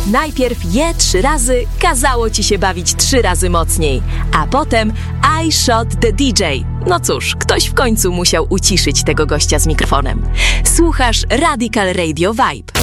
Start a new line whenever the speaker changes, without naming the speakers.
Najpierw je 3 razy, kazało ci się bawić 3 razy mocniej, a potem I shot the DJ. No cóż, ktoś w końcu musiał uciszyć tego gościa z mikrofonem. Słuchasz Radical Radio Vibe.